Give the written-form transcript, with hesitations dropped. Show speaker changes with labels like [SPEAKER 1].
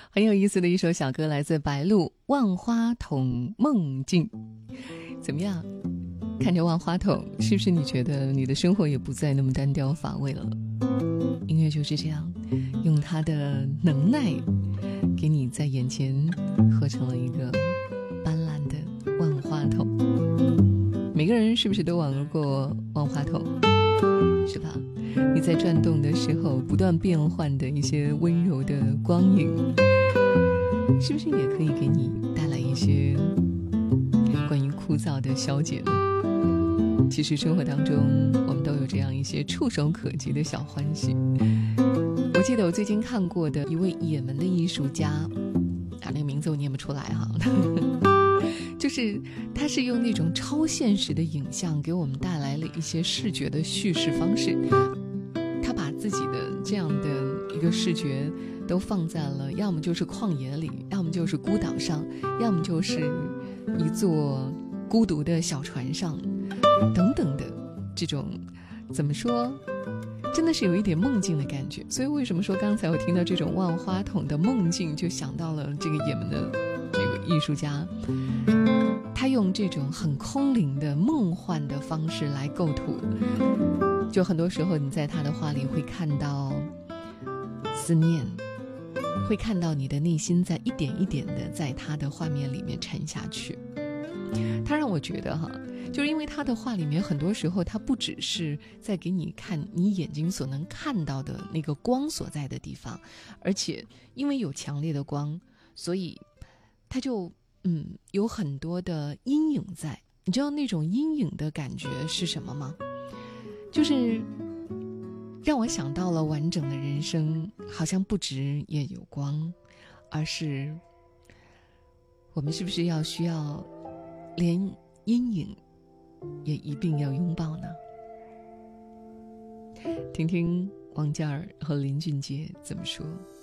[SPEAKER 1] 很有意思的一首小歌，来自白鹿《万花筒梦境》。怎么样？看着万花筒，是不是你觉得你的生活也不再那么单调乏味了？音乐就是这样，用它的能耐，给你在眼前合成了一个斑斓的万花筒。每个人是不是都玩过万花筒？是吧？你在转动的时候，不断变换的一些温柔的光影，是不是也可以给你带来一些关于枯燥的消解呢？其实生活当中，我们都有这样一些触手可及的小欢喜。我记得我最近看过的一位也门的艺术家，那个名字我念不出来哈，就是他是用那种超现实的影像给我们带来了一些视觉的叙事方式。他把自己的这样的一个视觉都放在了要么就是旷野里，要么就是孤岛上，要么就是一座孤独的小船上等等的这种，怎么说，真的是有一点梦境的感觉。所以为什么说刚才我听到这种万花筒的梦境，就想到了这个也门的这个艺术家，他用这种很空灵的梦幻的方式来构图。就很多时候你在他的画里会看到思念，会看到你的内心在一点一点的在他的画面里面沉下去。他让我觉得就是因为他的画里面很多时候他不只是在给你看你眼睛所能看到的那个光所在的地方，而且因为有强烈的光，所以他就有很多的阴影在。你知道那种阴影的感觉是什么吗？就是让我想到了完整的人生好像不止也有光，而是我们是不是需要连阴影也一并要拥抱呢？听听王嘉尔和林俊杰怎么说。